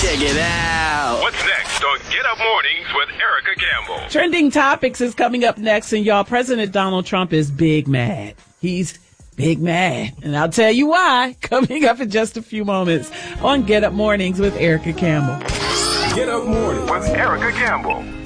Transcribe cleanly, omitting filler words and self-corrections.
Check it out. What's next on Get Up Mornings with Erica Campbell? Trending Topics is coming up next, and y'all, President Donald Trump is big mad. He's big mad, and I'll tell you why coming up in just a few moments on Get Up Mornings with Erica Campbell. Get Up Mornings with Erica Campbell.